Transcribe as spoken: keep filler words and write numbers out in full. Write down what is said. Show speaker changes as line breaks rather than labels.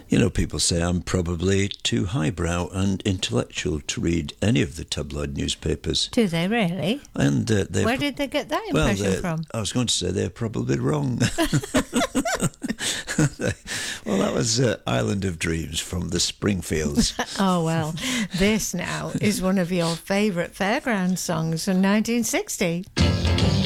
You know, people say I'm probably too highbrow and intellectual to read any of the tabloid newspapers.
Do they really?
And uh, they
Where did they get that
well,
impression from?
I was going to say they're probably wrong. Well, that was uh, Island of Dreams from the Springfields.
Oh, well, this now is one of your favourite fairground songs from nineteen sixty.